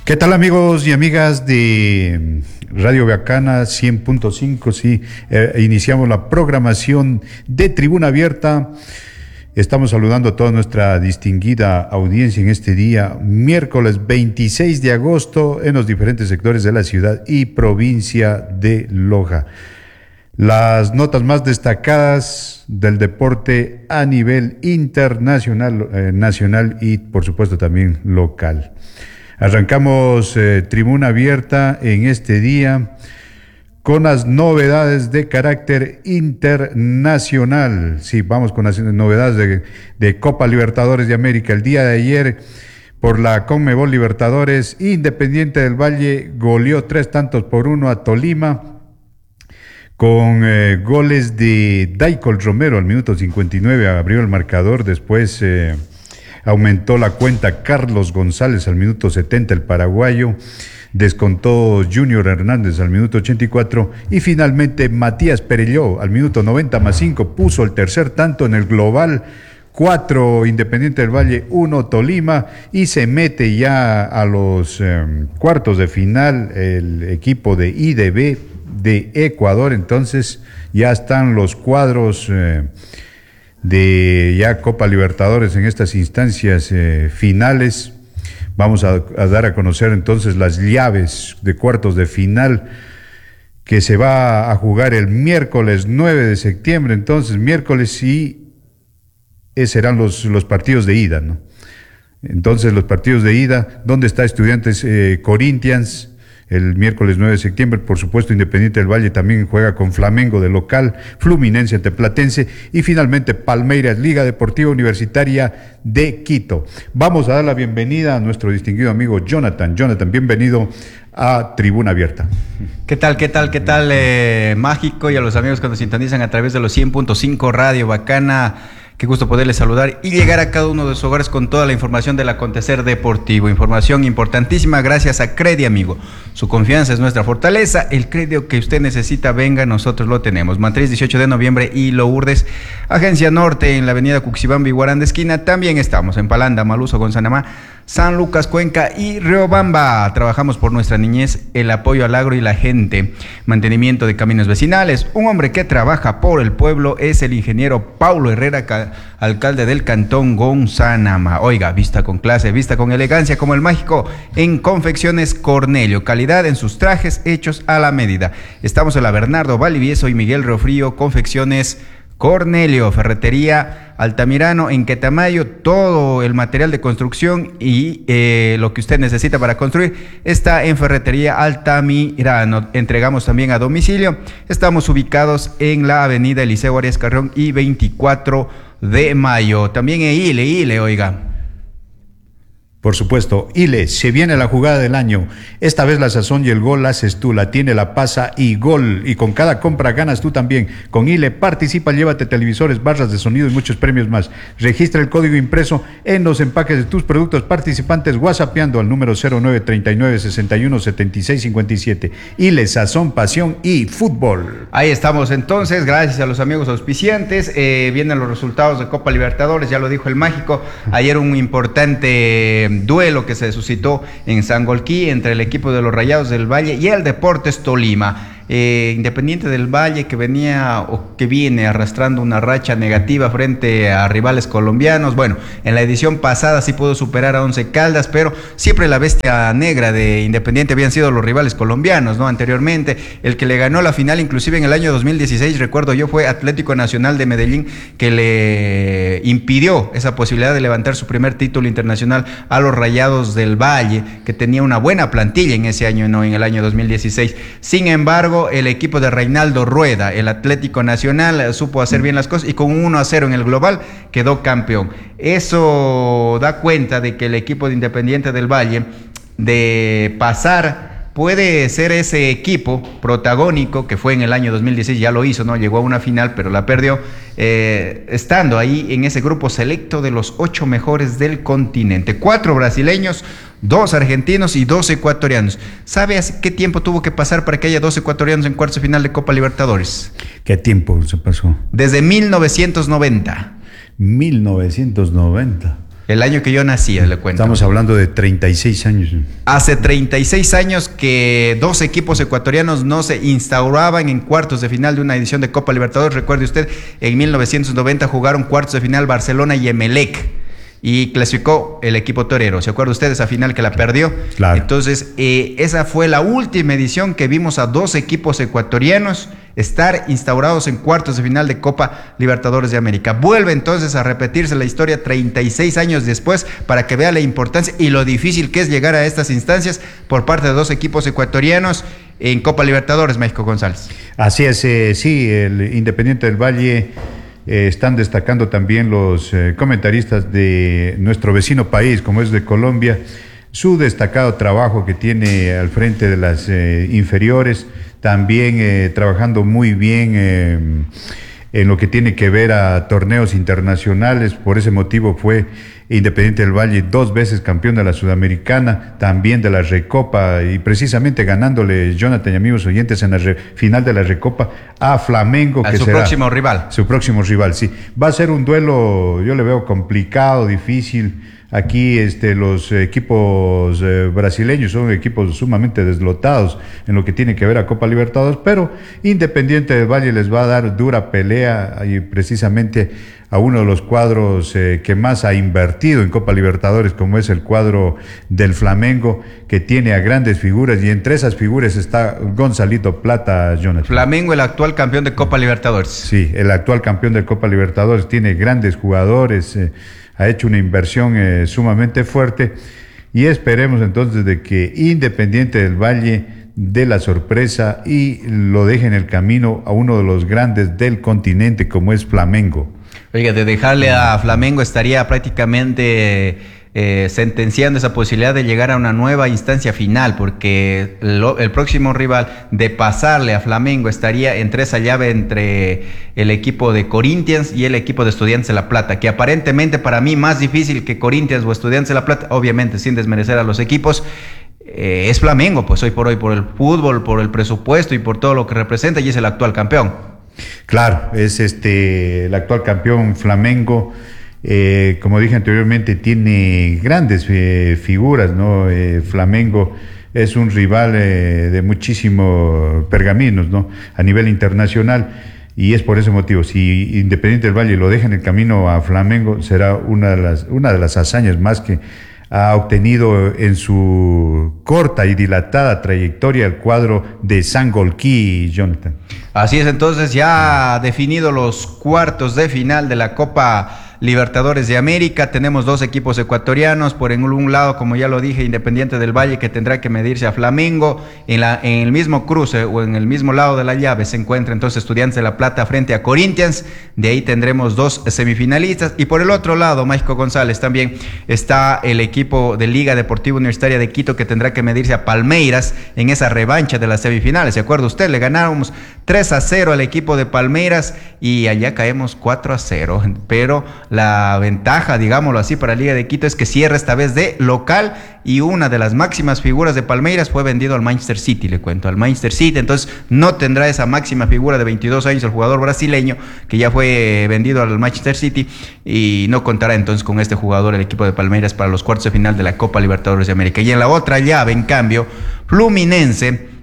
¿Qué tal, amigos y amigas de Radio Bacana 100.5? Sí, iniciamos la programación de Tribuna Abierta. Estamos saludando a toda nuestra distinguida audiencia en este día, miércoles 26 de agosto, en los diferentes sectores de la ciudad y provincia de Loja. Las notas más destacadas del deporte a nivel internacional, nacional y, por supuesto, también local. Arrancamos Tribuna Abierta en este día con las novedades de carácter internacional. Sí, vamos con las novedades de Copa Libertadores de América. El día de ayer, por la Conmebol Libertadores, Independiente del Valle goleó 3-1 a Tolima, con goles de Daicol Romero al minuto 59, abrió el marcador. Después aumentó la cuenta Carlos González al minuto 70, el paraguayo. Descontó Junior Hernández al minuto 84 y finalmente Matías Perelló al minuto 90+5 puso el tercer tanto en el global. 4 Independiente del Valle, 1 Tolima, y se mete ya a los cuartos de final el equipo de IDB de Ecuador. Entonces ya están los cuadros de ya Copa Libertadores en estas instancias finales. Vamos a dar a conocer entonces las llaves de cuartos de final que se va a jugar el miércoles 9 de septiembre. Entonces, miércoles, y serán los partidos de ida, ¿no? Entonces, los partidos de ida, ¿dónde está Estudiantes Corinthians? El miércoles 9 de septiembre, por supuesto, Independiente del Valle también juega con Flamengo de local, Fluminense ante Platense y finalmente Palmeiras, Liga Deportiva Universitaria de Quito. Vamos a dar la bienvenida a nuestro distinguido amigo Jonathan. Jonathan, bienvenido a Tribuna Abierta. ¿Qué tal, Mágico? Y a los amigos que nos sintonizan a través de los 100.5 Radio Bacana. Qué gusto poderles saludar y llegar a cada uno de sus hogares con toda la información del acontecer deportivo. Información importantísima gracias a Credi, amigo. Su confianza es nuestra fortaleza. El crédito que usted necesita, venga, nosotros lo tenemos. Matriz 18 de noviembre y Lourdes. Agencia Norte en la avenida Cuxibamba y Guaranda esquina. También estamos en Palanda, Maluso, Gonzanamá, San Lucas, Cuenca y Riobamba. Trabajamos por nuestra niñez, el apoyo al agro y la gente. Mantenimiento de caminos vecinales. Un hombre que trabaja por el pueblo es el ingeniero Paulo Herrera, alcalde del cantón Gonzanamá. Oiga, vista con clase, vista con elegancia como el Mágico en Confecciones Cornelio. Calidad en sus trajes hechos a la medida. Estamos en la Bernardo Valivieso y Miguel Riofrío, Confecciones Cornelio. Ferretería Altamirano en Quetamayo, todo el material de construcción y lo que usted necesita para construir está en Ferretería Altamirano. Entregamos también a domicilio. Estamos ubicados en la avenida Eliseo Arias Carrión y 24 de mayo. También en Ile, oiga. Por supuesto, Ile, se viene la jugada del año. Esta vez la sazón y el gol la haces tú, la tiene, la pasa y gol. Y con cada compra ganas tú también. Con Ile participa, llévate televisores, barras de sonido y muchos premios más. Registra el código impreso en los empaques de tus productos participantes, whatsappeando al número 0939-617657. Ile, sazón, pasión y fútbol. Ahí estamos entonces, gracias a los amigos auspiciantes. Vienen los resultados de Copa Libertadores, ya lo dijo el Mágico. Ayer un importante duelo que se suscitó en Sangolquí entre el equipo de los Rayados del Valle y el Deportes Tolima. Independiente del Valle que viene arrastrando una racha negativa frente a rivales colombianos. Bueno, en la edición pasada sí pudo superar a Once Caldas, pero siempre la bestia negra de Independiente habían sido los rivales colombianos, ¿no? Anteriormente, el que le ganó la final, inclusive en el año 2016, recuerdo yo, fue Atlético Nacional de Medellín, que le impidió esa posibilidad de levantar su primer título internacional a los Rayados del Valle, que tenía una buena plantilla en ese año, ¿no? En el año 2016. Sin embargo, el equipo de Reinaldo Rueda, el Atlético Nacional, supo hacer bien las cosas y con 1-0 en el global quedó campeón. Eso da cuenta de que el equipo de Independiente del Valle, de pasar, puede ser ese equipo protagónico que fue en el año 2016, ya lo hizo, ¿no? Llegó a una final, pero la perdió, estando ahí en ese grupo selecto de los 8 mejores del continente. 4 brasileños, 2 argentinos y 2 ecuatorianos. ¿Sabe qué tiempo tuvo que pasar para que haya 2 ecuatorianos en cuartos de final de Copa Libertadores? ¿Qué tiempo se pasó? Desde 1990. 1990. El año que yo nací, le cuento. Estamos hablando de 36 años. Hace 36 años que dos equipos ecuatorianos no se instauraban en cuartos de final de una edición de Copa Libertadores. Recuerde usted, en 1990 jugaron cuartos de final Barcelona y Emelec, y clasificó el equipo torero. ¿Se acuerda usted de esa final que la perdió? Claro. Entonces, esa fue la última edición que vimos a dos equipos ecuatorianos estar instaurados en cuartos de final de Copa Libertadores de América. Vuelve entonces a repetirse la historia 36 años después, para que vea la importancia y lo difícil que es llegar a estas instancias por parte de dos equipos ecuatorianos en Copa Libertadores, México González. Así es, sí, el Independiente del Valle están destacando también los comentaristas de nuestro vecino país, como es de Colombia, su destacado trabajo que tiene al frente de las inferiores, también trabajando muy bien en lo que tiene que ver a torneos internacionales. Por ese motivo fue Independiente del Valle 2 veces campeón de la Sudamericana, también de la Recopa, y precisamente ganándole, Jonathan y amigos oyentes, en la final de la Recopa a Flamengo, a que su será próximo rival. Su próximo rival, sí. Va a ser un duelo, yo le veo complicado, difícil. Aquí los equipos brasileños son equipos sumamente deslotados en lo que tiene que ver a Copa Libertadores, pero Independiente del Valle les va a dar dura pelea, y precisamente a uno de los cuadros que más ha invertido en Copa Libertadores, como es el cuadro del Flamengo, que tiene a grandes figuras, y entre esas figuras está Gonzalito Plata, Jonathan. Flamengo, el actual campeón de Copa Libertadores. Sí, el actual campeón de Copa Libertadores, tiene grandes jugadores, ha hecho una inversión sumamente fuerte, y esperemos entonces de que Independiente del Valle dé la sorpresa y lo deje en el camino a uno de los grandes del continente, como es Flamengo. Oiga, de dejarle a Flamengo estaría prácticamente sentenciando esa posibilidad de llegar a una nueva instancia final, porque el próximo rival de pasarle a Flamengo estaría entre esa llave entre el equipo de Corinthians y el equipo de Estudiantes de La Plata, que aparentemente para mí más difícil que Corinthians o Estudiantes de La Plata, obviamente sin desmerecer a los equipos, es Flamengo, pues hoy por el fútbol, por el presupuesto y por todo lo que representa, y es el actual campeón. Claro, es el actual campeón Flamengo. Como dije anteriormente, tiene grandes figuras, ¿no? Flamengo es un rival de muchísimos pergaminos, ¿no? A nivel internacional, y es por ese motivo, si Independiente del Valle lo deja en el camino a Flamengo, será una de las hazañas más que ha obtenido en su corta y dilatada trayectoria el cuadro de Sangolquí, Jonathan. Así es, entonces ya definido los cuartos de final de la Copa Libertadores de América. Tenemos dos equipos ecuatorianos, por en un lado, como ya lo dije, Independiente del Valle, que tendrá que medirse a Flamengo. En el mismo cruce o en el mismo lado de la llave se encuentra entonces Estudiantes de La Plata frente a Corinthians. De ahí tendremos dos semifinalistas, y por el otro lado, México González, también está el equipo de Liga Deportiva Universitaria de Quito, que tendrá que medirse a Palmeiras en esa revancha de las semifinales. ¿Se acuerda usted? Le ganábamos 3-0 al equipo de Palmeiras y allá caemos 4-0, pero la ventaja, digámoslo así, para Liga de Quito es que cierra esta vez de local, y una de las máximas figuras de Palmeiras fue vendido al Manchester City, le cuento, al Manchester City. Entonces no tendrá esa máxima figura de 22 años el jugador brasileño, que ya fue vendido al Manchester City, y no contará entonces con este jugador el equipo de Palmeiras para los cuartos de final de la Copa Libertadores de América. Y en la otra llave, en cambio, Fluminense,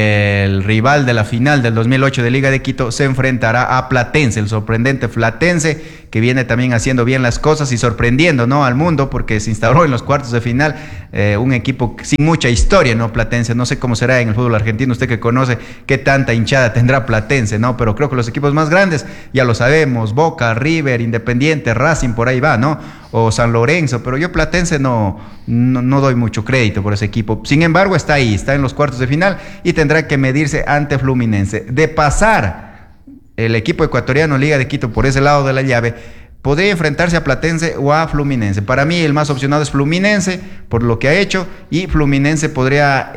el rival de la final del 2008 de Liga de Quito, se enfrentará a Platense, el sorprendente Platense, que viene también haciendo bien las cosas y sorprendiendo, ¿no?, al mundo, porque se instauró en los cuartos de final, un equipo sin mucha historia, ¿no? Platense, no sé cómo será en el fútbol argentino, usted que conoce qué tanta hinchada tendrá Platense, ¿no? Pero creo que los equipos más grandes, ya lo sabemos, Boca, River, Independiente, Racing, por ahí va, ¿no? O San Lorenzo, pero yo Platense no doy mucho crédito por ese equipo. Sin embargo, está ahí, está en los cuartos de final y tendrá que medirse ante Fluminense. De pasar el equipo ecuatoriano Liga de Quito por ese lado de la llave, podría enfrentarse a Platense o a Fluminense. Para mí el más opcionado es Fluminense, por lo que ha hecho, y Fluminense podría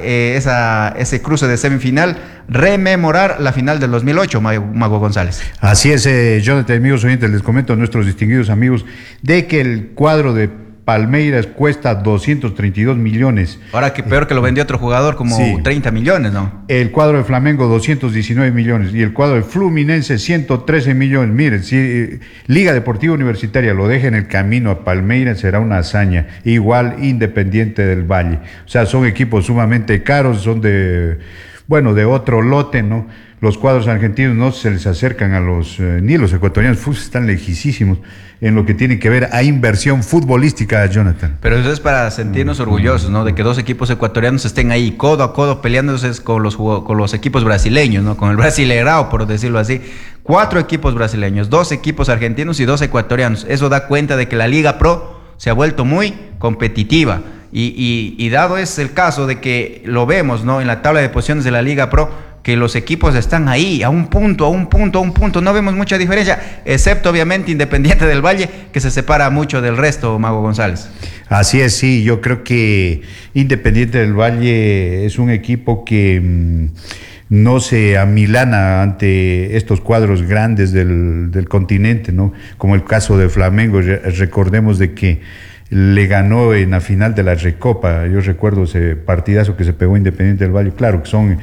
ese cruce de semifinal rememorar la final del 2008, Mago González. Así es, Jonathan, amigos oyentes, les comento a nuestros distinguidos amigos de que el cuadro de Palmeiras cuesta 232 millones. Ahora que peor que lo vendió otro jugador, como Sí. 30 millones, ¿no? El cuadro de Flamengo 219 millones y el cuadro de Fluminense 113 millones. Miren, si Liga Deportiva Universitaria lo deja en el camino a Palmeiras será una hazaña. Igual Independiente del Valle. O sea, son equipos sumamente caros, son de otro lote, ¿no? Los cuadros argentinos no se les acercan a ni los ecuatorianos, están lejísimos en lo que tiene que ver a inversión futbolística, Jonathan. Pero eso es para sentirnos orgullosos, ¿no? De que dos equipos ecuatorianos estén ahí codo a codo peleándose con los equipos brasileños, ¿no? Con el Brasileirao, por decirlo así. 4 equipos brasileños, 2 equipos argentinos y 2 ecuatorianos. Eso da cuenta de que la Liga Pro se ha vuelto muy competitiva. Y dado es el caso de que lo vemos, ¿no? En la tabla de posiciones de la Liga Pro, que los equipos están ahí, a un punto, no vemos mucha diferencia, excepto obviamente Independiente del Valle, que se separa mucho del resto, Mago González. Así es, sí, yo creo que Independiente del Valle es un equipo que no se amilana ante estos cuadros grandes del continente, ¿no? Como el caso de Flamengo, recordemos de que le ganó en la final de la Recopa. Yo recuerdo ese partidazo que se pegó Independiente del Valle. Claro que son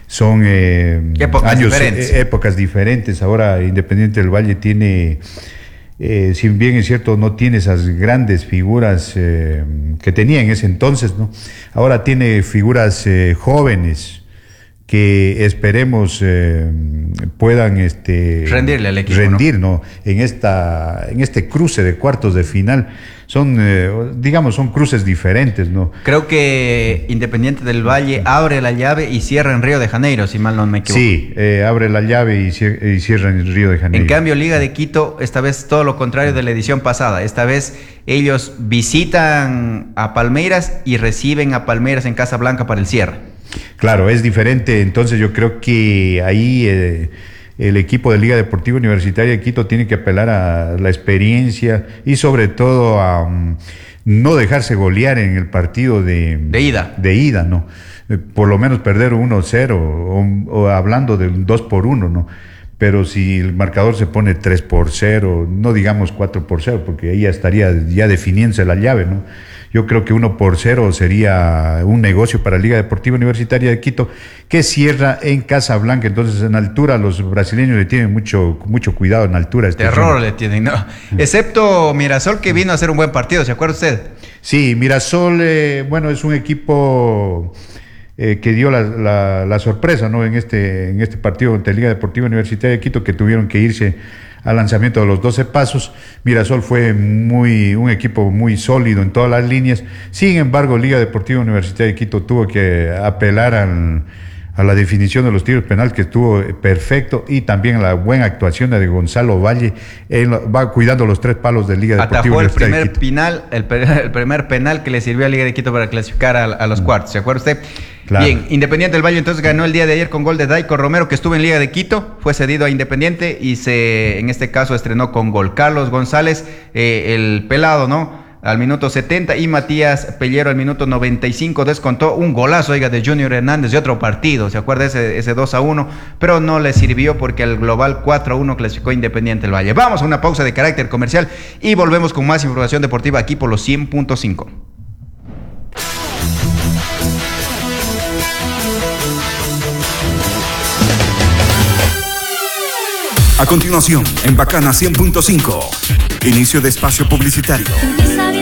épocas diferentes. Ahora Independiente del Valle tiene, si bien es cierto, no tiene esas grandes figuras que tenía en ese entonces, ¿no? Ahora tiene figuras jóvenes que esperemos puedan rendirle al equipo, ¿no? En este cruce de cuartos de final. Son cruces diferentes, ¿no? Creo que Independiente del Valle abre la llave y cierra en Río de Janeiro, si mal no me equivoco. Sí, abre la llave y cierra en Río de Janeiro. En cambio, Liga de Quito, esta vez todo lo contrario de la edición pasada. Esta vez ellos visitan a Palmeiras y reciben a Palmeiras en Casablanca para el cierre. Claro, es diferente. Entonces yo creo que ahí el equipo de Liga Deportiva Universitaria de Quito tiene que apelar a la experiencia y sobre todo a no dejarse golear en el partido de ida, ¿no? Por lo menos perder 1-0 o hablando de 2-1, ¿no? Pero si el marcador se pone 3-0, no digamos 4-0, porque ahí ya estaría definiéndose la llave, ¿no? Yo creo que 1-0 sería un negocio para la Liga Deportiva Universitaria de Quito, que cierra en Casablanca. Entonces, en altura, los brasileños le tienen mucho cuidado en altura. Terror le tienen, ¿no? Excepto Mirasol, que vino a hacer un buen partido, ¿se acuerda usted? Sí, Mirasol, es un equipo que dio la sorpresa, ¿no? En este partido ante Liga Deportiva Universitaria de Quito, que tuvieron que irse al lanzamiento de los 12 pasos. Mirasol fue un equipo muy sólido en todas las líneas. Sin embargo, Liga Deportiva Universitaria de Quito tuvo que apelar a la definición de los tiros penales, que estuvo perfecto, y también a la buena actuación de Gonzalo Valle. Él va cuidando los 3 palos de Liga Deportiva Universitaria de Quito. El primer penal que le sirvió a Liga de Quito para clasificar a los cuartos. ¿Se acuerda usted? Claro. Bien, Independiente del Valle entonces ganó el día de ayer con gol de Daico Romero, que estuvo en Liga de Quito, fue cedido a Independiente y en este caso estrenó con gol. Carlos González, el pelado, ¿no? Al minuto 70, y Matías Pellero al minuto 95 descontó un golazo, de Junior Hernández de otro partido. ¿Se acuerda ese 2-1? Pero no le sirvió porque al global 4-1 clasificó Independiente del Valle. Vamos a una pausa de carácter comercial y volvemos con más información deportiva aquí por los 100.5. A continuación, en Bacana 100.5, inicio de espacio publicitario.